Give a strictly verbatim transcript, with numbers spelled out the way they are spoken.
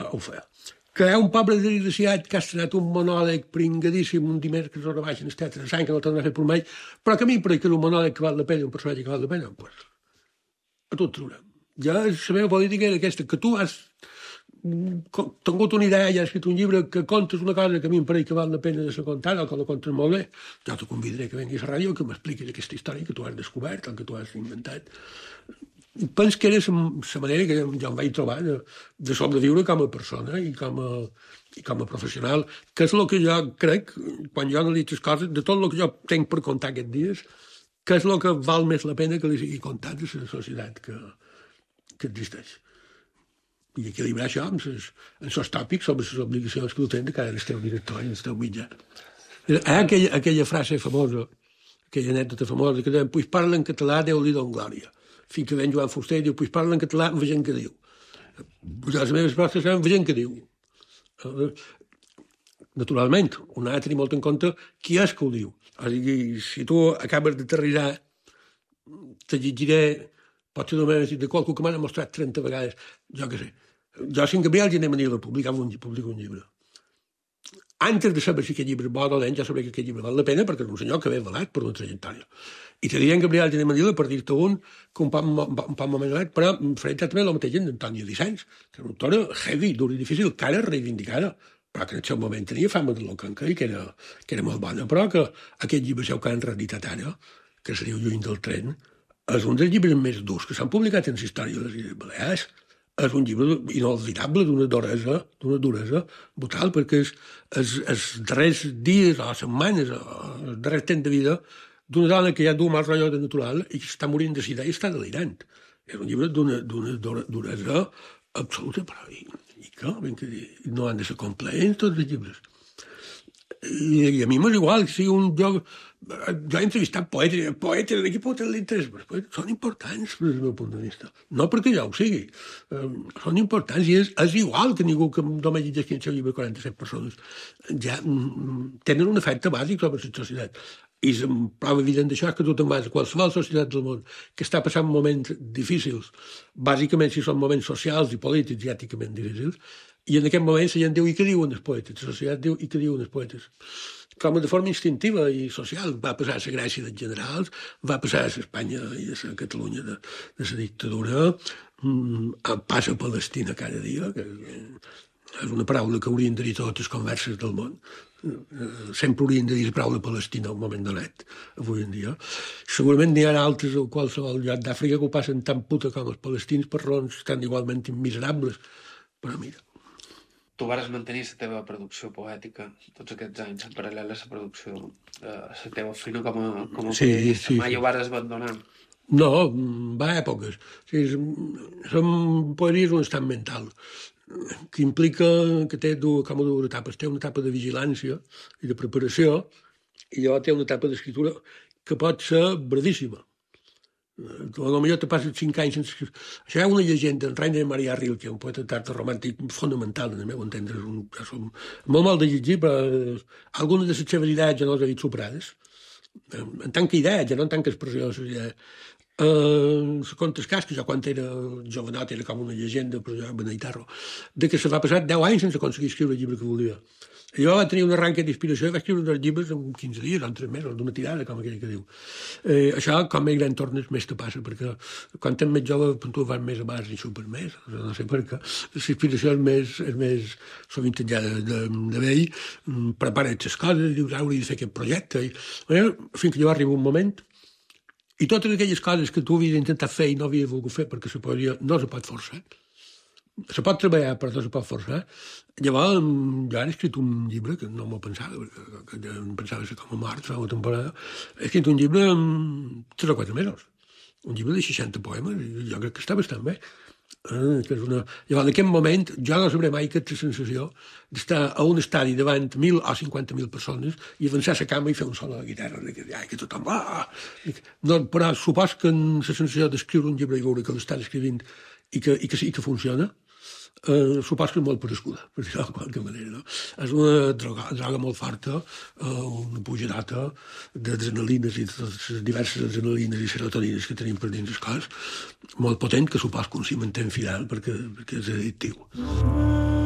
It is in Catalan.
ho feia. Que hi ha un pobre desgraciat que ha estrenat un monòleg pringadíssim un dimecres a hora baixa en el teatre de Sant, que no torna a fer per mai, però que a mi em pareix que és un monòleg que val la pena, un personatge que val la pena, pues, a tu et traurem. Ja la meva política era aquesta, que tu has tingut una idea i has escrit un llibre que contes una cosa que a mi em pareix que val la pena de ser contada, o que la contes molt bé, jo te convidaré que vinguis a ràdio que m'expliquis aquesta història que tu has descobert, o que tu has inventat. Penso que era la manera que jo em vaig trobar de, de sobreviure com a persona i com a, i com a professional, que és el que jo crec, quan jo analitzo les coses, de tot el que jo tinc per contar aquests dies, que és el que val més la pena que li sigui contat de la societat que, que existeix. I equilibrar això amb els tòpics sobre les obligacions que tu tens de cara al teu director i al teu mitjà. Hi ha aquella, aquella frase famosa, aquella anècdota famosa, que deien, pues parla en català, Déu-li don glòria. Fins que ven Joan Fuster i diu, pues parla en català, vegem què diu. Pues les meves respostes seran, vegem què diu. Naturalment, un ha de tenir molt en compte qui és que ho diu. O sigui, si tu acabes d'aterrissar, te llegiré, potser només de qualcú que m'ha demostrat trenta vegades, jo què sé. Jo, si en Gabriel Gené Manila publicava un, publica un llibre. Antes de saber si aquest llibre és bo o dolent, ja sabré que aquest llibre val la pena perquè és un senyor que ve avalat per una trajectòria. I te diré en Gabriel Gené Manila, per dir-te un, que un poc, un poc moment donat, però faré exactament el mateix d'Antònia Vicens, que és una autora heavy, dura i difícil, que ara reivindicada, però que en el seu moment tenia fama de locanca i que era, que era molt bona, però que aquest llibre seu que han reeditat ara, que se diu Lluny del tren, és un dels llibres més durs que s'han publicat en la història de les Illes Balears. És un llibre inolvidable d'una duresa, d'una duresa brutal, perquè és, és, els darrers dies o setmanes o els darrers temps de vida d'una dona que ja du mal rotllo de natural i que està morint de sida i està delirant. És un llibre d'una duresa absoluta, però i, i què? Ben que no han de ser complets tots els llibres. I, i a mi m'és igual que sigui un lloc... Jo he entrevistat poetes, poetes d'aquí pot tenir l'interès, però són importants des del meu punt de vista. No perquè jo ho sigui, són importants i és, és igual que ningú que només llegeixi el seu llibre quaranta-set persones. Ja tenen un efecte bàsic sobre la societat. I la prova evident d'això és que tu te'n vas a qualsevol societat del món que està passant moments difícils, bàsicament si són moments socials i polítics i èticament difícils, i en aquest moment la gent diu i què diuen els poetes, la societat diu i què diuen els poetes. Com de forma instintiva i social. Va passar la Grècia dels generals, va passar a l'Espanya i a la Catalunya de, de la dictadura, passa a Palestina cada dia, que és una paraula que haurien de dir totes les converses del món. Sempre haurien de dir la paraula Palestina al moment donat, avui en dia. Segurament n'hi ha altres a qualsevol lloc d'Àfrica que ho passen tan puta com els palestins per raons tan igualment immiserables. Però mira, tu vas mantenir la teva producció poètica tots aquests anys, en paral·lel a la producció de la teva feina com a, com a sí, periodista. Sí, Mai sí. ho vas abandonar? No, va a èpoques. O sigui, la poesia és un estat mental que implica que té dues, com a dues etapes. Té una etapa de vigilància i de preparació i llavors té una etapa d'escriptura que pot ser bradíssima. Potser te passes cinc anys sense... Això hi ha una llegenda, en Rainer Maria Rilke, un poeta d'art romàntic fonamental, en el meu entendre. És un, és un, molt mal de llegir, però algunes de les seves idees ja no les he superades. En tant que idea, ja no en tant que expressió de les idees. Uh, se conta el cas, que jo quan era jovenot era com una llegenda, però jo beneitarro, de que se va passar deu anys sense aconseguir escriure el llibre que volia. I jo vaig tenir un arranque d'inspiració i vaig escriure dos llibres en quinze dies, en tres mesos, d'una tirada, com aquell que diu. Eh, això, com més gran tornes, més te passa, perquè quan ets més jove, tu vas més a bars i xupes més, no sé per què. L'inspiració és més, és més sovint ja de, de, de vell, prepares les coses, dius, ah, hauria de fer aquest projecte, i, eh, fins que llavors arriba un moment, i totes aquelles coses que tu havies intentat fer i no havies volgut fer, perquè la poesia no se pot forçar, se pot treballar però no se pot forçar. Llavors jo he escrit un llibre que no m'ho pensava, que em pensava ser com a mort fa una temporada. He escrit un llibre en tres o quatre mesos, un llibre de seixanta poemes, i jo crec que està bastant bé. Eh, que és una... Llavors, en aquest moment, jo no sabré mai que la sensació d'estar a un estadi davant mil o cinquanta mil persones i avançar a la cama i fer un solo de guitarra, que, ai, que tothom... Ah! No, però supos que la sensació d'escriure un llibre i veure que l'estàs escrivint i que, i que sí que funciona, Uh, supos que és molt perescuda, per dir-ho de qualque manera. No? És una droga, droga molt forta, uh, una pujadota d'adrenalines i de les diverses adrenalines i serotonines que tenim per dins el cos, molt potent, que supos que un s'hi manté fidel perquè, perquè és addictiu.